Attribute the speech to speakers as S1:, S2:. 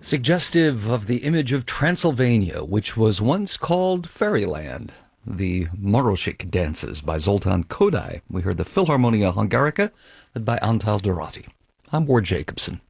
S1: Suggestive of the image of Transylvania, which was once called Fairyland. The Moroshik Dances by Zoltan Kodály. We heard the Philharmonia Hungarica, led by Antal Dorati. I'm Ward Jacobson.